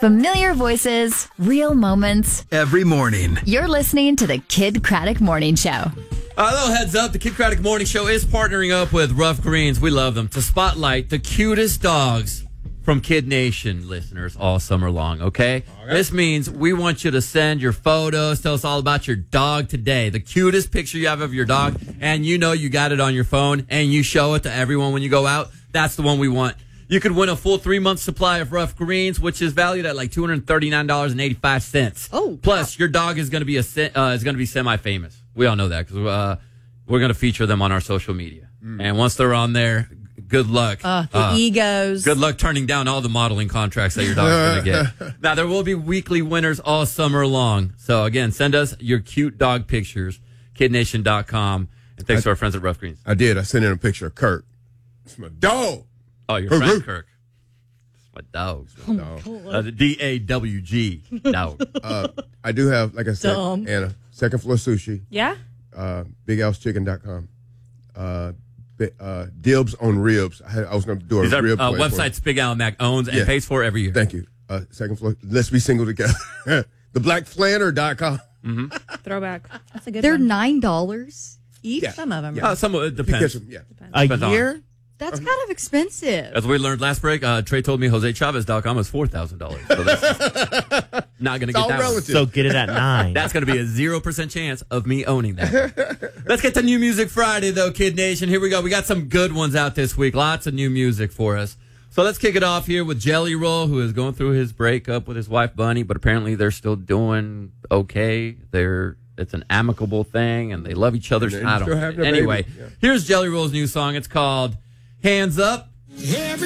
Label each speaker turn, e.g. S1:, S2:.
S1: Familiar voices, real moments.
S2: Every morning.
S1: You're listening to the Kid Craddock Morning Show.
S3: A little heads up, the Kid Craddock Morning Show is partnering up with Rough Greens. We love them to spotlight the cutest dogs from Kid Nation listeners all summer long, okay? This means we want you to send your photos, tell us all about your dog today, the cutest picture you have of your dog, and you know you got it on your phone, and you show it to everyone when you go out. That's the one we want. You could win a full 3-month supply of Rough Greens, which is valued at like $239.85.
S4: Oh,
S3: plus your dog is going to be semi-famous. We all know that because we're going to feature them on our social media. And once they're on there, good luck.
S4: The egos.
S3: Good luck turning down all the modeling contracts that your dog's going to get. Now, there will be weekly winners all summer long. So, again, send us your cute dog pictures, kidnation.com. And thanks to our friends at Rough Greens.
S5: I did. I sent in a picture of Kirk. It's my dog.
S3: Oh, your friend Kirk. It's my dog. The D-A-W-G. Dog.
S5: I do have, like I said,
S4: Dumb.
S5: Anna, Second Floor Sushi.
S4: Yeah?
S5: BigAlsChicken.com. Dibs on ribs. I was going to do a
S3: These are
S5: rib play for
S3: websites Big Al Mac owns and pays for every year.
S5: Thank you. Second Floor. Let's be single together. TheBlackFlanner.com.
S4: Throwback. That's a good
S6: They're
S4: one.
S6: $9 each.
S5: Yeah.
S4: Some of them are.
S3: Some of it depends.
S5: Yeah.
S6: A
S3: Depends on-
S6: year? That's kind of expensive.
S3: As we learned last break, Trey told me JoseChavez.com is $4,000. So that's not going to get
S5: all
S3: that
S5: relative.
S7: So get it at 9.
S3: That's going to be a 0% chance of me owning that. Let's get to New Music Friday, though, Kid Nation. Here we go. We got some good ones out this week. Lots of new music for us. So let's kick it off here with Jelly Roll, who is going through his breakup with his wife, Bunny, but apparently they're still doing okay. It's an amicable thing, and they love each other.
S5: And
S3: I
S5: still have
S3: don't
S5: their
S3: Anyway,
S5: baby. Yeah.
S3: here's Jelly Roll's new song. It's called Hands Up.